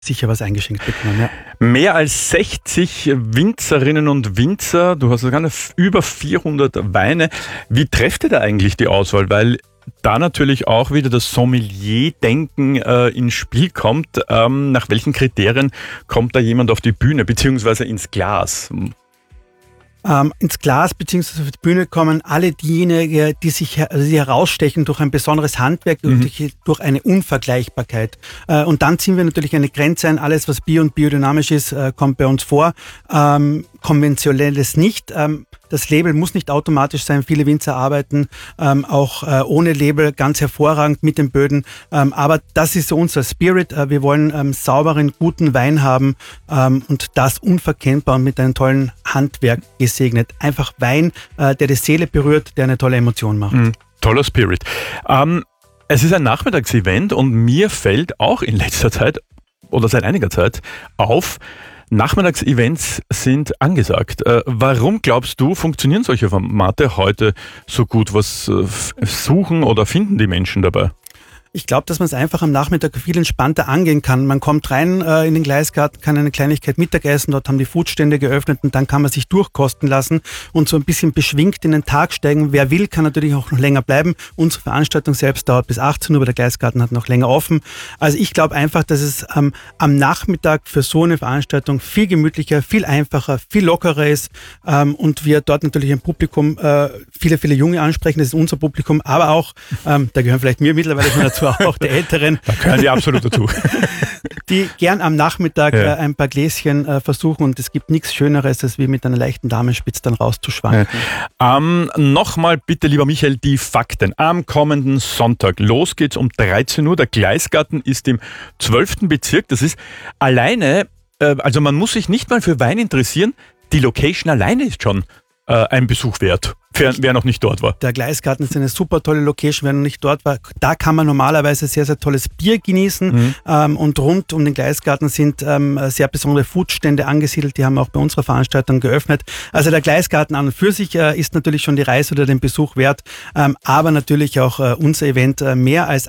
sicher was eingeschenkt bekommen, ja. Mehr als 60 Winzerinnen und Winzer, du hast sogar über 400 Weine. Wie trefft ihr da eigentlich die Auswahl? Weil da natürlich auch wieder das Sommelier-Denken ins Spiel kommt. Nach welchen Kriterien kommt da jemand auf die Bühne, beziehungsweise ins Glas? Ins Glas bzw. auf die Bühne kommen alle diejenigen, die herausstechen durch ein besonderes Handwerk, durch eine Unvergleichbarkeit. Und dann ziehen wir natürlich eine Grenze ein. Alles, was bio- und biodynamisch ist, kommt bei uns vor. Konventionelles nicht. Das Label muss nicht automatisch sein. Viele Winzer arbeiten auch ohne Label ganz hervorragend mit den Böden. Aber das ist so unser Spirit. Wir wollen sauberen, guten Wein haben und das unverkennbar und mit einem tollen Handwerk gesegnet. Einfach Wein, der die Seele berührt, der eine tolle Emotion macht. Toller Spirit. Es ist ein Nachmittagsevent und mir fällt auch in letzter Zeit oder seit einiger Zeit auf, Nachmittagsevents sind angesagt. Warum glaubst du, funktionieren solche Formate heute so gut? Was suchen oder finden die Menschen dabei? Ich glaube, dass man es einfach am Nachmittag viel entspannter angehen kann. Man kommt rein in den Gleisgarten, kann eine Kleinigkeit Mittag essen, dort haben die Foodstände geöffnet und dann kann man sich durchkosten lassen und so ein bisschen beschwingt in den Tag steigen. Wer will, kann natürlich auch noch länger bleiben. Unsere Veranstaltung selbst dauert bis 18 Uhr, aber der Gleisgarten hat noch länger offen. Also ich glaube einfach, dass es am Nachmittag für so eine Veranstaltung viel gemütlicher, viel einfacher, viel lockerer ist und wir dort natürlich ein Publikum, viele, viele Junge ansprechen, das ist unser Publikum, aber auch, da gehören vielleicht mir mittlerweile schon dazu, auch der Älteren. Da gehören die absolut dazu. Die gern am Nachmittag ein paar Gläschen versuchen und es gibt nichts Schöneres, als wie mit einer leichten Damenspitze dann rauszuschwanken. Nochmal bitte, lieber Michael, die Fakten. Am kommenden Sonntag, los geht's um 13 Uhr. Der Gleisgarten ist im 12. Bezirk. Das ist alleine, also man muss sich nicht mal für Wein interessieren, die Location alleine ist schon ein Besuch wert. Wer noch nicht dort war. Der Gleisgarten ist eine super tolle Location, wer noch nicht dort war. Da kann man normalerweise sehr, sehr tolles Bier genießen und rund um den Gleisgarten sind sehr besondere Foodstände angesiedelt, die haben auch bei unserer Veranstaltung geöffnet. Also der Gleisgarten an und für sich ist natürlich schon die Reise oder den Besuch wert, aber natürlich auch unser Event, mehr als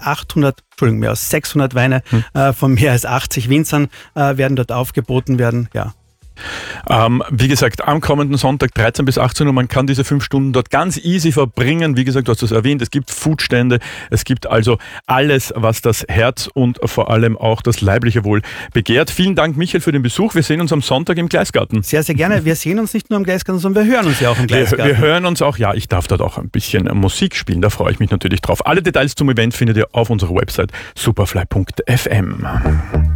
600 Weine von mehr als 80 Winzern werden dort aufgeboten werden, ja. Wie gesagt, am kommenden Sonntag 13 bis 18 Uhr, man kann diese 5 Stunden dort ganz easy verbringen. Wie gesagt, du hast es erwähnt, es gibt Foodstände, es gibt also alles, was das Herz und vor allem auch das leibliche Wohl begehrt. Vielen Dank, Michael, für den Besuch. Wir sehen uns am Sonntag im Gleisgarten. Sehr, sehr gerne. Wir sehen uns nicht nur am Gleisgarten, sondern wir hören uns ja auch im Gleisgarten. Wir hören uns auch, ja, ich darf dort auch ein bisschen Musik spielen, da freue ich mich natürlich drauf. Alle Details zum Event findet ihr auf unserer Website superfly.fm.